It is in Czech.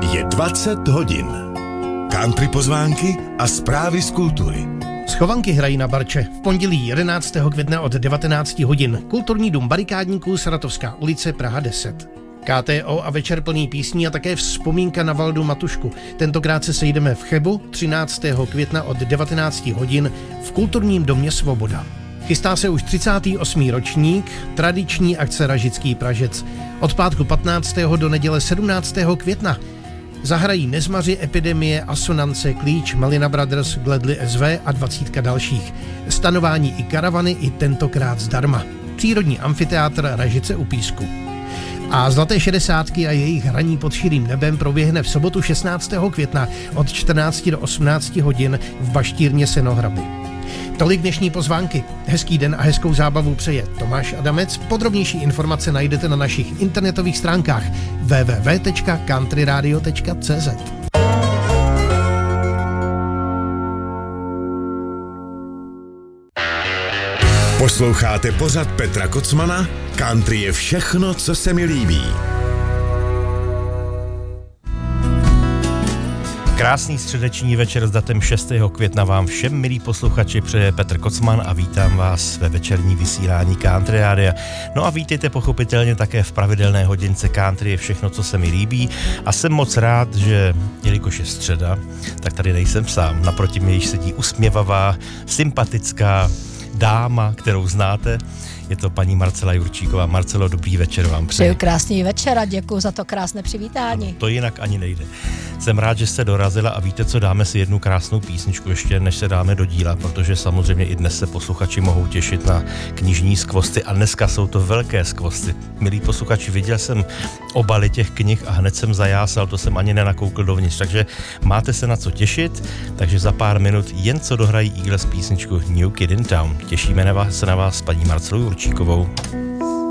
Je 20 hodin. Country pozvánky a zprávy z kultury. Schovanky hrají na Barče. V pondělí 11. května od 19 hodin. Kulturní dům barikádníků, Saratovská ulice, Praha 10. KTO a večer plný písní a také vzpomínka na Valdu Matušku. Tentokrát se sejdeme v Chebu 13. května od 19 hodin v Kulturním domě Svoboda. Chystá se už 38. ročník tradiční akce Ražický Pražec. Od pátku 15. do neděle 17. května zahrají Nezmaři, Epidemie, Asonance, Klíč, Malina Brothers, Gledly SV a 20 dalších. Stanování i karavany i tentokrát zdarma. Přírodní amfiteátr Ražice u Písku. A Zlaté 60 a jejich hraní pod širým nebem proběhne v sobotu 16. května od 14 do 18 hodin v Baštírně Senohraby. Tolik dnešní pozvánky. Hezký den a hezkou zábavu přeje Tomáš Adamec. Podrobnější informace najdete na našich internetových stránkách www.countryradio.cz. Posloucháte pořad Petra Kocmana? Country je všechno, co se mi líbí. Krásný středeční večer s datem 6. května vám všem, milí posluchači, přeje Petr Kocman a vítám vás ve večerní vysílání Country Rádia. No a vítejte pochopitelně také v pravidelné hodince Country je všechno, co se mi líbí. A jsem moc rád, že jelikož je středa, tak tady nejsem sám. Naproti mě již sedí usměvavá, sympatická dáma, kterou znáte. Je to paní Marcela Jurčíková. Marcelo, dobrý večer vám přeji. Přeju krásný večer a děkuji za to krásné přivítání. To jinak ani nejde. Jsem rád, že jste dorazila a víte co, dáme si jednu krásnou písničku ještě, než se dáme do díla, protože samozřejmě i dnes se posluchači mohou těšit na knižní skvosty a dneska jsou to velké skvosty. Milí posluchači, viděl jsem obaly těch knih a hned jsem zajásal, to jsem ani nenakoukl dovnitř, takže máte se na co těšit, takže za pár minut jen co dohrají Eagles písničku New Kid in Town. Těšíme se na vás s paní Marcelou Jurčíkovou.